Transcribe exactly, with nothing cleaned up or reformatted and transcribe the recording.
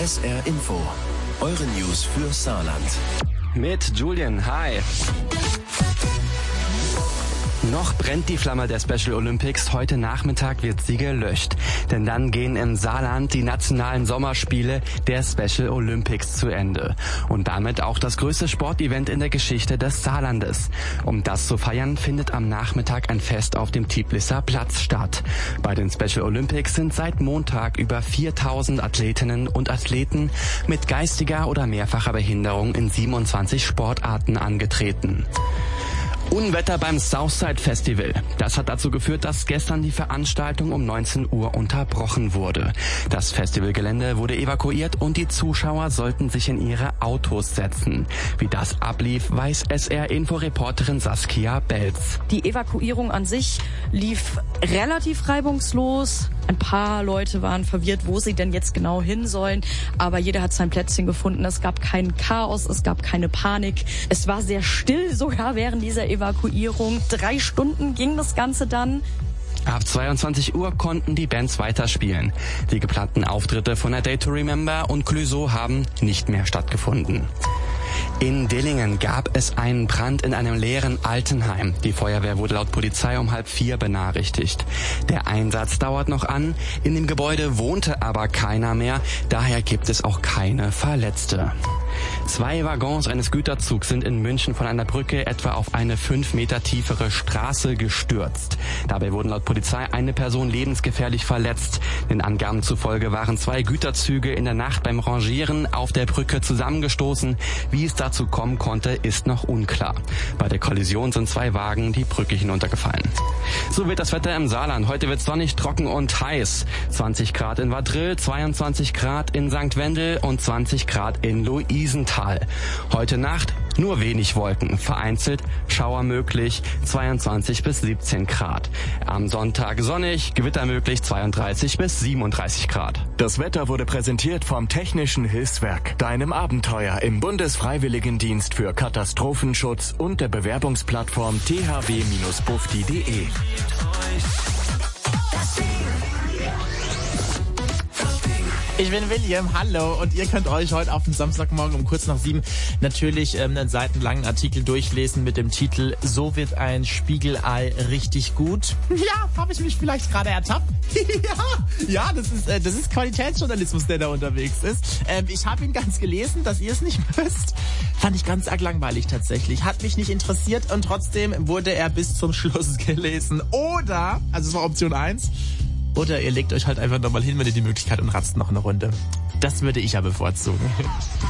S R Info, eure News für Saarland. Mit Julian, hi. Noch brennt die Flamme der Special Olympics, heute Nachmittag wird sie gelöscht. Denn dann gehen im Saarland die nationalen Sommerspiele der Special Olympics zu Ende. Und damit auch das größte Sportevent in der Geschichte des Saarlandes. Um das zu feiern, findet am Nachmittag ein Fest auf dem Tiblisser Platz statt. Bei den Special Olympics sind seit Montag über viertausend Athletinnen und Athleten mit geistiger oder mehrfacher Behinderung in siebenundzwanzig Sportarten angetreten. Unwetter beim Southside Festival. Das hat dazu geführt, dass gestern die Veranstaltung um neunzehn Uhr unterbrochen wurde. Das Festivalgelände wurde evakuiert und die Zuschauer sollten sich in ihre Autos setzen. Wie das ablief, weiß S R-Info-Reporterin Saskia Belz. Die Evakuierung an sich lief relativ reibungslos. Ein paar Leute waren verwirrt, wo sie denn jetzt genau hin sollen. Aber jeder hat sein Plätzchen gefunden. Es gab kein Chaos, es gab keine Panik. Es war sehr still sogar während dieser Evakuierung. Drei Stunden ging das Ganze dann. Ab zweiundzwanzig Uhr konnten die Bands weiterspielen. Die geplanten Auftritte von A Day to Remember und Clouseau haben nicht mehr stattgefunden. In Dillingen gab es einen Brand in einem leeren Altenheim. Die Feuerwehr wurde laut Polizei um halb vier benachrichtigt. Der Einsatz dauert noch an. In dem Gebäude wohnte aber keiner mehr. Daher gibt es auch keine Verletzte. Zwei Waggons eines Güterzugs sind in München von einer Brücke etwa auf eine fünf Meter tiefere Straße gestürzt. Dabei wurden laut Polizei eine Person lebensgefährlich verletzt. Den Angaben zufolge waren zwei Güterzüge in der Nacht beim Rangieren auf der Brücke zusammengestoßen. Wie es dazu kommen konnte, ist noch unklar. Bei der Kollision sind zwei Wagen die Brücke hinuntergefallen. So wird das Wetter im Saarland. Heute wird es sonnig, trocken und heiß. zwanzig Grad in Vadril, zweiundzwanzig Grad in Sankt Wendel und zwanzig Grad in Luisenthal. Heute Nacht nur wenig Wolken, vereinzelt Schauer möglich, zweiundzwanzig bis siebzehn Grad. Am Sonntag sonnig, Gewitter möglich, zweiunddreißig bis siebenunddreißig Grad. Das Wetter wurde präsentiert vom Technischen Hilfswerk, deinem Abenteuer im Bundesfreiwilligendienst für Katastrophenschutz und der Bewerbungsplattform t h w Bindestrich bufdi punkt d e. Ich bin William, hallo, und ihr könnt euch heute auf den Samstagmorgen um kurz nach sieben natürlich ähm, einen seitenlangen Artikel durchlesen mit dem Titel "So wird ein Spiegelei richtig gut". Ja, habe ich mich vielleicht gerade ertappt? ja, ja, das ist äh, das ist Qualitätsjournalismus, der da unterwegs ist. Ähm, ich habe ihn ganz gelesen, dass ihr es nicht müsst. Fand ich ganz arg langweilig tatsächlich. Hat mich nicht interessiert und trotzdem wurde er bis zum Schluss gelesen. Oder, also es war Option eins, oder ihr legt euch halt einfach nochmal hin, wenn ihr die Möglichkeit und ratzt noch eine Runde. Das würde ich ja bevorzugen.